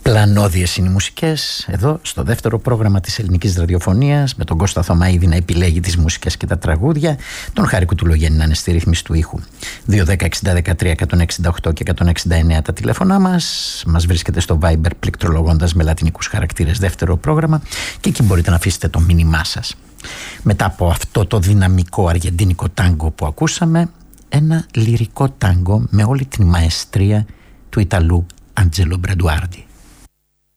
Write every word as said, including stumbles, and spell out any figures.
Πλανόδιες είναι οι μουσικές εδώ στο δεύτερο πρόγραμμα της ελληνικής ραδιοφωνίας, με τον Κώστα Θωμαίδη να επιλέγει τις μουσικές και τα τραγούδια, τον Χάρη Κουτουλογέννη να είναι στη ρύθμιση του ήχου. δύο δέκα εξήντα δεκατρία εκατόν εξήντα οκτώ και εκατόν εξήντα εννέα τα τηλέφωνά μας. Μας βρίσκεται στο Viber πληκτρολογώντας με λατινικούς χαρακτήρες δεύτερο πρόγραμμα, και εκεί μπορείτε να αφήσετε το μήνυμά σας. Μετά από αυτό το δυναμικό αργεντίνικο τάγκο που ακούσαμε, ένα λυρικό τάγκο με όλη την μαεστρία του Ιταλού Αντζέλο Μπραντουάρντι.